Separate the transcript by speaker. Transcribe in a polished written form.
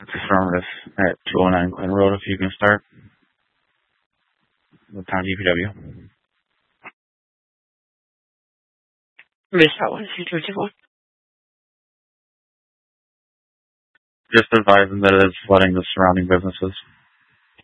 Speaker 1: It's affirmative at 209 Glen Road if you can start with town DPW.
Speaker 2: Miss that one, 221.
Speaker 1: Just advising that it is flooding the surrounding businesses.